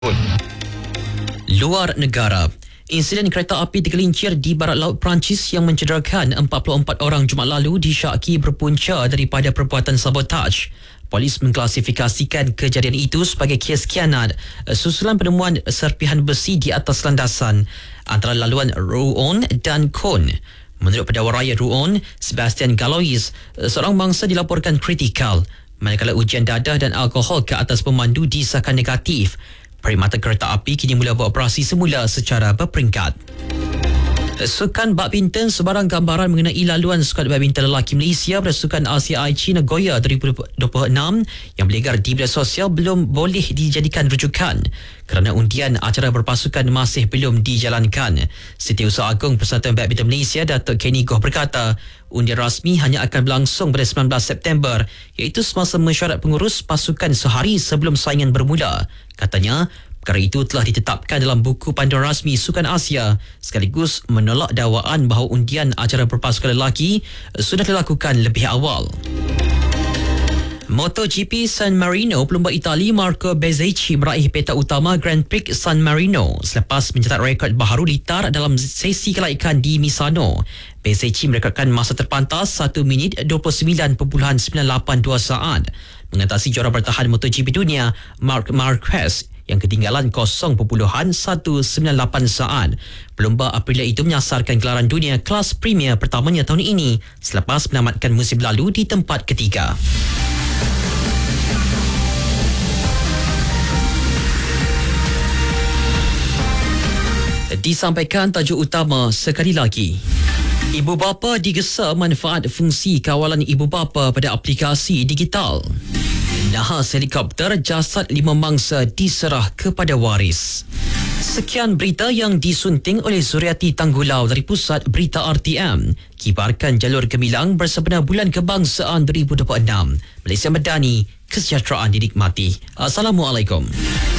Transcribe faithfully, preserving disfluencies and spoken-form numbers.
Luar negara. Insiden kereta api tergelincir di barat laut Perancis yang mencederakan empat puluh empat orang Jumaat lalu disyaki berpunca daripada perbuatan sabotaj. Polis mengklasifikasikan kejadian itu sebagai kes khianat susulan penemuan serpihan besi di atas landasan antara laluan Rouen dan Caen. Menurut Pendakwa Raya Rouen, Sebastian Galois, seorang mangsa dilaporkan kritikal, manakala ujian dadah dan alkohol ke atas pemandu disahkan negatif. Perkhidmatan kereta api kini mula beroperasi semula secara berperingkat. Sukan badminton, sebarang gambaran mengenai laluan skuad badminton lelaki Malaysia bersukan Asia I C Nagoya dua ribu dua puluh enam yang berlegar di media sosial belum boleh dijadikan rujukan kerana undian acara berpasukan masih belum dijalankan. Setiausaha Agung Persatuan Badminton Malaysia, Datuk Kenny Goh berkata, undian rasmi hanya akan berlangsung pada sembilan belas September iaitu semasa mesyuarat pengurus pasukan sehari sebelum saingan bermula. Katanya, perkara itu telah ditetapkan dalam buku panduan rasmi Sukan Asia sekaligus menolak dakwaan bahawa undian acara berpasukan lelaki sudah dilakukan lebih awal. MotoGP San Marino, pelumba Itali Marco Bezzecchi meraih peta utama Grand Prix San Marino selepas mencatat rekod baharu litar dalam sesi kelaikan di Misano. Bezzecchi merekodkan masa terpantas satu minit dua puluh sembilan perpuluhan sembilan lapan dua saat mengatasi juara bertahan MotoGP dunia Marc Marquez yang ketinggalan kosong perpuluhan satu sembilan lapan saat. Pelumba Aprilia itu menyasarkan gelaran dunia kelas Premier pertamanya tahun ini selepas menamatkan musim lalu di tempat ketiga. Disampaikan tajuk utama sekali lagi. Ibu bapa digesa manfaat fungsi kawalan ibu bapa pada aplikasi digital. Nahas helikopter, jasad lima mangsa diserah kepada waris. Sekian berita yang disunting oleh Zuriati Tanggulau dari Pusat Berita R T M. Kibarkan jalur gemilang bersempena Bulan Kebangsaan dua ribu dua puluh enam. Malaysia Madani, kesejahteraan dinikmati. Assalamualaikum.